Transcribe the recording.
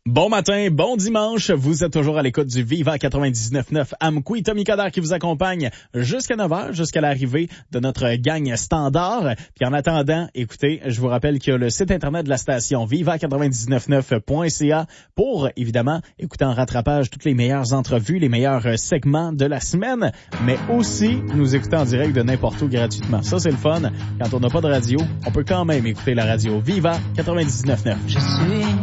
Bon matin, bon dimanche. Vous êtes toujours à l'écoute du Viva 99.9 Amqui. Tommy Coderre qui vous accompagne jusqu'à 9h, jusqu'à l'arrivée de notre gang standard. Puis en attendant, écoutez, je vous rappelle qu'il y a le site internet de la station viva999.ca pour, évidemment, écouter en rattrapage toutes les meilleures entrevues, les meilleurs segments de la semaine, mais aussi nous écouter en direct de n'importe où gratuitement. Ça, c'est le fun. Quand on n'a pas de radio, on peut quand même écouter la radio Viva 99.9. Je suis